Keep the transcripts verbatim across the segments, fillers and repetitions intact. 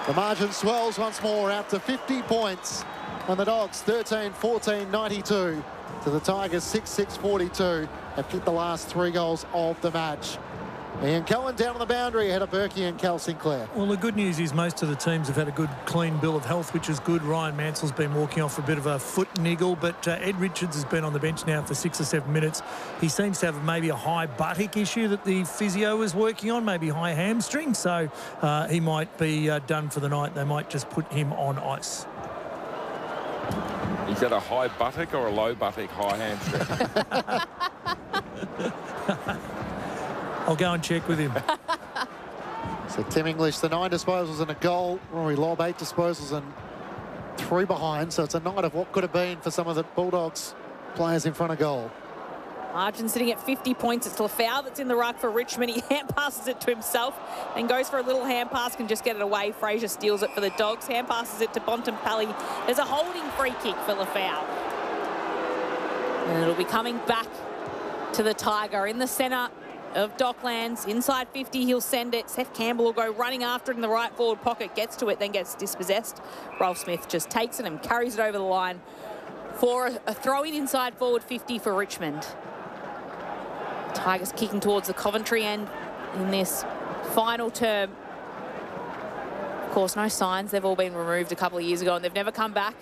The margin swells once more out to fifty points. And the Dogs thirteen fourteen ninety-two to the Tigers six six forty-two. Have kicked the last three goals of the match. Ian Cohen down on the boundary ahead of Berkey and Cal Sinclair. Well, the good news is most of the teams have had a good, clean bill of health, which is good. Ryan Mansell's been walking off a bit of a foot niggle, but uh, Ed Richards has been on the bench now for six or seven minutes. He seems to have maybe a high buttock issue that the physio is working on, maybe high hamstring, so uh, he might be uh, done for the night. They might just put him on ice. Is that a high buttock or a low buttock high hamstring? I'll go and check with him. So Tim English, the nine disposals and a goal. Rory Lobb, eight disposals and three behind. So it's a night of what could have been for some of the Bulldogs players in front of goal. Margin sitting at fifty points. It's Lafau that's in the ruck for Richmond. He hand passes it to himself and goes for a little hand pass, can just get it away. Fraser steals it for the Dogs. Hand passes it to Bontempelli. There's a holding free kick for Lafau. And it'll be coming back to the Tiger in the centre of Docklands. Inside fifty, he'll send it. Seth Campbell will go running after it in the right forward pocket, gets to it, then gets dispossessed. Ralph Smith just takes it and carries it over the line for a, a throw-in inside forward fifty for Richmond. Tigers kicking towards the Coventry end in this final term. Of course, no signs. They've all been removed a couple of years ago and they've never come back.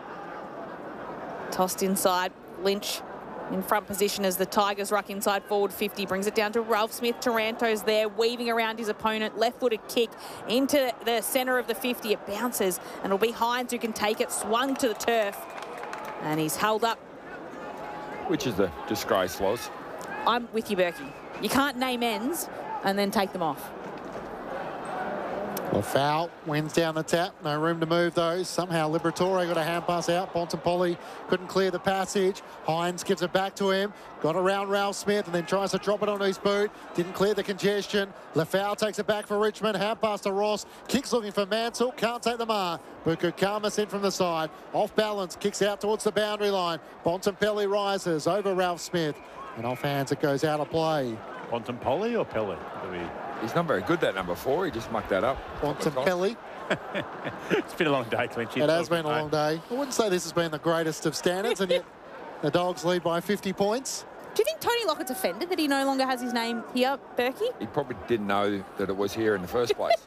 Tossed inside. Lynch in front position as the Tigers ruck inside forward fifty. Brings it down to Ralph Smith. Taranto's there, weaving around his opponent. Left-footed kick into the centre of the fifty. It bounces and it'll be Hines who can take it. Swung to the turf. And he's held up. Which is a disgrace, Loz. I'm with you, Berkey. You can't name ends and then take them off. Well, foul wins down the tap. No room to move those. Somehow Liberatore got a hand pass out. Bontempelli couldn't clear the passage. Hines gives it back to him. Got around Ralph Smith and then tries to drop it onto his boot. Didn't clear the congestion. Lafau takes it back for Richmond. Hand pass to Ross. Kicks looking for Mansell. Can't take the mark. Bukukamas in from the side. Off balance. Kicks out towards the boundary line. Bontempelli rises over Ralph Smith. And off hands it goes out of play. Bontempelli or Pelly? He's not very good, that number four. He just mucked that up. Bontempelli. It's been a long day, Clint. It has been a long day. I wouldn't say this has been the greatest of standards, and yet the Dogs lead by fifty points. Do you think Tony Lockett's offended that he no longer has his name here, Berkey? He probably didn't know that it was here in the first place.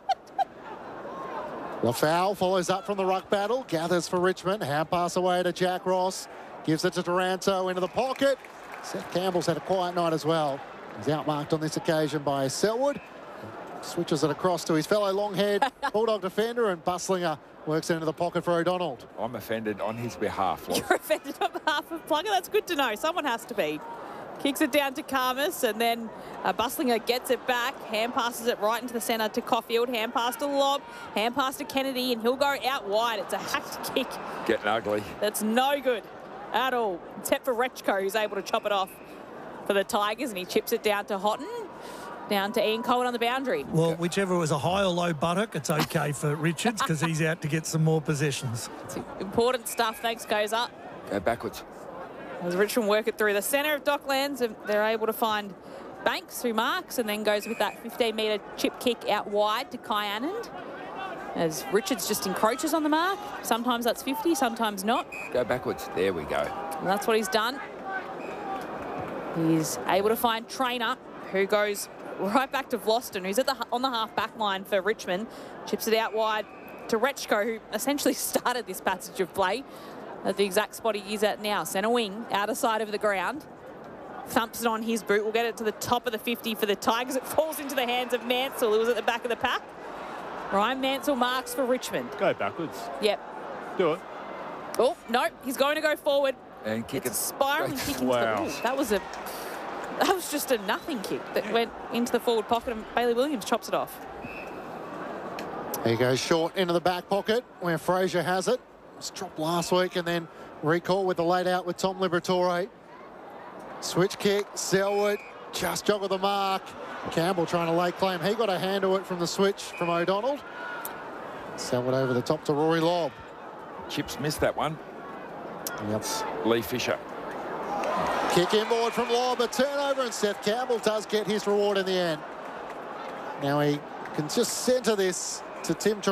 Lafau follows up from the ruck battle, gathers for Richmond. Hand pass away to Jack Ross. Gives it to Taranto into the pocket. Seth Campbell's had a quiet night as well. He's outmarked on this occasion by Selwood. Switches it across to his fellow long-haired Bulldog defender, and Bustlinger works into the pocket for O'Donnell. I'm offended on his behalf, Loz. You're offended on behalf of Plugger? That's good to know. Someone has to be. Kicks it down to Karmas, and then uh, Bustlinger gets it back. Hand passes it right into the centre to Caulfield. Hand pass to Lobb. Hand pass to Kennedy, and he'll go out wide. It's a hacked kick. Getting ugly. That's no good at all, except for Rechko, who's able to chop it off for the Tigers, and he chips it down to Houghton. Down to Ian Cohen on the boundary. Well, whichever was a high or low buttock, it's okay for Richards because he's out to get some more possessions. It's important stuff. Thanks, goes up. Go backwards. As Richmond work it through the centre of Docklands, and they're able to find Banks who marks and then goes with that fifteen metre chip kick out wide to Kai Anand. As Richards just encroaches on the mark. Sometimes that's fifty, sometimes not. Go backwards. There we go. And that's what he's done. He's able to find Trainer, who goes right back to Vlosten, who's at the on the half-back line for Richmond. Chips it out wide to Rechko, who essentially started this passage of play at the exact spot he is at now. Centre wing, outer side of the ground. Thumps it on his boot. We'll get it to the top of the fifty for the Tigers. It falls into the hands of Mansell, who was at the back of the pack. Ryan Mansell marks for Richmond. Go backwards. Yep. Do it. Oh, no, he's going to go forward. And kick It's it. spiraling kicking. Wow. Ooh, that was a that was just a nothing kick that went into the forward pocket, and Bailey Williams chops it off. He goes short into the back pocket where Fraser has it. It was dropped last week and then recall with the laid out with Tom Liberatore. Switch kick, Selwood just joggled the mark. Campbell trying to lay claim. He got a hand to it from the switch from O'Donnell. Selwood over the top to Rory Lobb. Chips missed that one. Yep. Lee Fisher. Kick inboard from Lobb, a turnover, and Seth Campbell does get his reward in the end. Now he can just centre this to Tim